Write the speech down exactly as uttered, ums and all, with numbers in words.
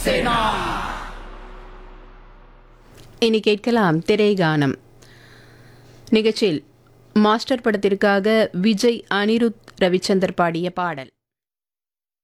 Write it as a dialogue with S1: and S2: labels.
S1: இனி கேட்கலாம் திரைகானம். நிகழ்ச்சியில் மாஸ்டர் படத்திற்காக விஜய், அனிருத் ரவிச்சந்தர் பாடிய பாடல்.